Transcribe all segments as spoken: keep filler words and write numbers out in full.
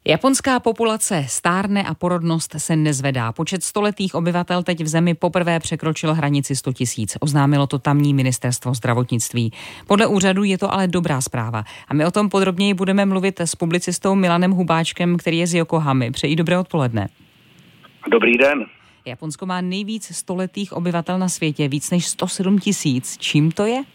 Japonská populace stárne a porodnost se nezvedá. Počet stoletých obyvatel teď v zemi poprvé překročil hranici sto tisíc. Oznámilo to tamní ministerstvo zdravotnictví. Podle úřadu je to ale dobrá zpráva. A my o tom podrobněji budeme mluvit s publicistou Milanem Hubáčkem, který je z Yokohamy. Přeji dobré odpoledne. Dobrý den. Japonsko má nejvíc stoletých obyvatel na světě, víc než sto sedm tisíc. Čím to je?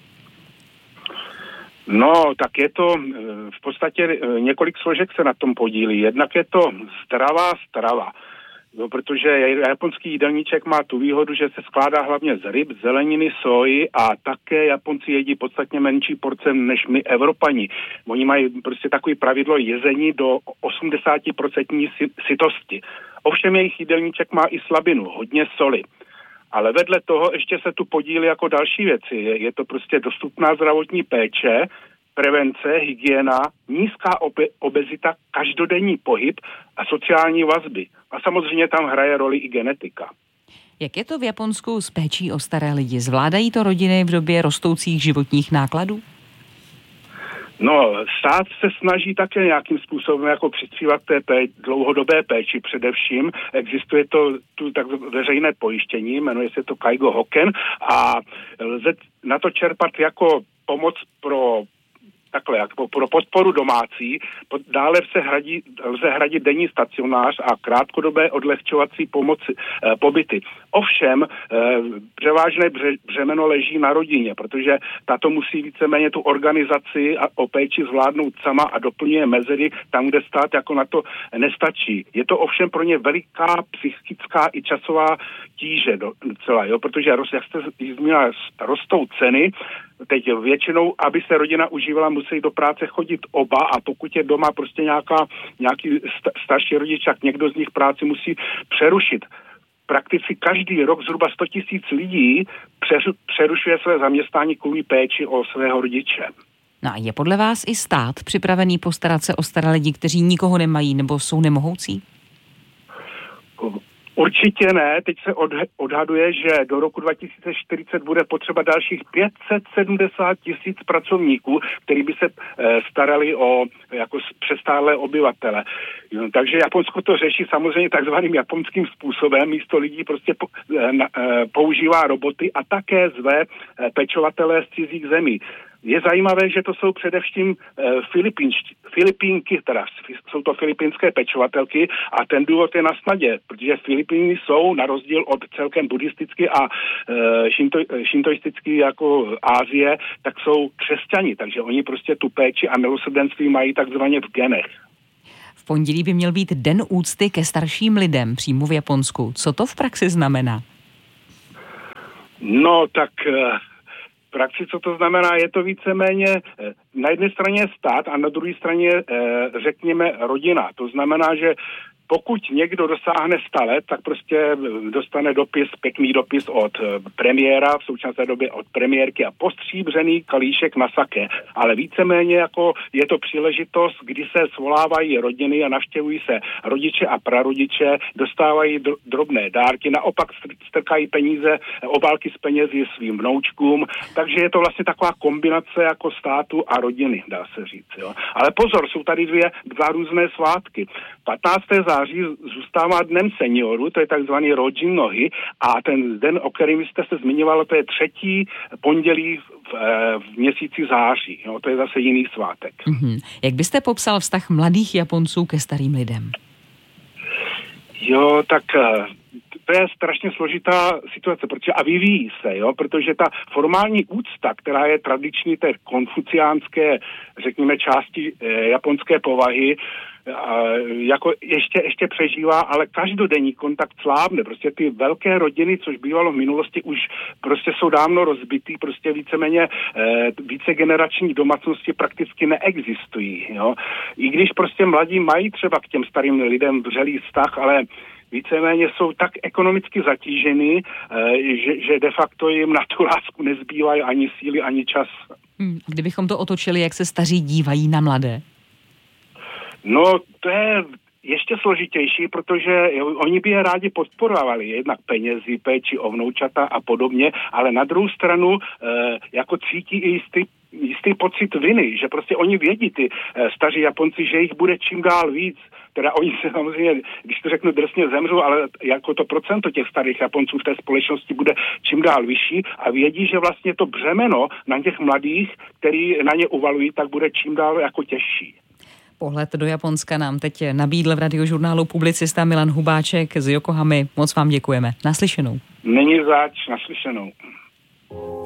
No, tak je to v podstatě několik složek se na tom podílí. Jednak je to zdravá strava, no, protože japonský jídelníček má tu výhodu, že se skládá hlavně z ryb, zeleniny, soji a také Japonci jedí podstatně menší porce než my Evropani. Oni mají prostě takový pravidlo jezení do osmdesát procent sytosti. Ovšem jejich jídelníček má i slabinu, hodně soli. Ale vedle toho ještě se tu podílí jako další věci. Je, je to prostě dostupná zdravotní péče, prevence, hygiena, nízká obe, obezita, každodenní pohyb a sociální vazby. A samozřejmě tam hraje roli i genetika. Jak je to v Japonsku s péčí o staré lidi? Zvládají to rodiny v době rostoucích životních nákladů? No, stát se snaží také nějakým způsobem jako přispívat té pé- dlouhodobé péči především. Existuje to tu tak veřejné pojištění, jmenuje se to Kaigo Hoken a lze na to čerpat jako pomoc pro takhle, jako pro podporu domácí, dále se hradí, lze hradit denní stacionář a krátkodobé odlehčovací pomoci, e, pobyty. Ovšem, e, převážné bře, břemeno leží na rodině, protože tato musí víceméně tu organizaci a o péči zvládnout sama a doplňuje mezery tam, kde stát jako na to nestačí. Je to ovšem pro ně veliká psychická i časová tíže docela, jo, protože, jak jste zmínila, rostou ceny. Teď většinou, aby se rodina užívala, musí do práce chodit oba a pokud je doma prostě nějaká, nějaký starší rodič, tak někdo z nich práci musí přerušit. Prakticky každý rok zhruba sto tisíc lidí přerušuje své zaměstnání kvůli péči o svého rodiče. No a je podle vás i stát připravený postarat se o staré lidi, kteří nikoho nemají nebo jsou nemohoucí? Určitě ne. Teď se odhaduje, že do roku dva tisíce čtyřicet bude potřeba dalších pět set sedmdesát tisíc pracovníků, kteří by se e, starali o jako přestárlé obyvatele. No, takže Japonsko to řeší samozřejmě takzvaným japonským způsobem. Místo lidí prostě po, e, na, e, používá roboty a také zve e, pečovatelé z cizích zemí. Je zajímavé, že to jsou především e, Filipínští, Filipínky, teda jsou to filipínské pečovatelky a ten důvod je na snadě, protože Filipíny jsou na rozdíl od celkem buddhisticky a e, šinto, šintoisticky jako Ázie, tak jsou křesťani, takže oni prostě tu péči a milosrdenství mají takzvaně v genech. V pondělí by měl být Den úcty ke starším lidem přímo v Japonsku. Co to v praxi znamená? No tak... E, V praxi, co to znamená, je to víceméně na jedné straně stát a na druhé straně, řekněme, rodina. To znamená, že pokud někdo dosáhne sta let, tak prostě dostane dopis, pěkný dopis od premiéra, v současné době od premiérky a postříbřený kalíšek na sake. Ale víceméně jako je to příležitost, kdy se svolávají rodiny a navštěvují se rodiče a prarodiče, dostávají drobné dárky, naopak strkají peníze, obálky s penězi svým vnoučkům, takže je to vlastně taková kombinace jako státu a rodiny, dá se říct. Jo. Ale pozor, jsou tady dvě, dva různé svátky. patnáctého září zůstává dnem seniorů, to je takzvaný Rojin nohy a ten den, o kterém jste se zmiňovali, to je třetí pondělí v, v měsíci září. Jo, to je zase jiný svátek. Mm-hmm. Jak byste popsal vztah mladých Japonců ke starým lidem? Jo, tak to je strašně složitá situace, protože a vyvíjí se, jo, protože ta formální úcta, která je tradiční té konfuciánské, řekněme, části e, japonské povahy, a, jako ještě, ještě přežívá, ale každodenní kontakt slábne. Prostě ty velké rodiny, což bývalo v minulosti, už prostě jsou dávno rozbitý, prostě víceméně e, více generační domácnosti prakticky neexistují, jo. I když prostě mladí mají třeba k těm starým lidem vřelý vztah, ale víceméně jsou tak ekonomicky zatíženy, že, že de facto jim na tu lásku nezbývají ani síly, ani čas. Hmm, kdybychom to otočili, jak se staří dívají na mladé? No, to je ještě složitější, protože oni by je rádi podporovali, jednak penězi, péči o vnoučata a podobně, ale na druhou stranu jako cítí i jistý jistý pocit viny, že prostě oni vědí, ty staří Japonci, že jich bude čím dál víc. teda oni se samozřejmě, když to řeknu drsně, zemřou, ale jako to procento těch starých Japonců v té společnosti bude čím dál vyšší a vědí, že vlastně to břemeno na těch mladých, který na ně uvalují, tak bude čím dál jako těžší. Pohled do Japonska nám teď nabídl v Radiožurnálu publicista Milan Hubáček z Yokohamy. Moc vám děkujeme. Naslyšenou. Není zač, naslyšenou.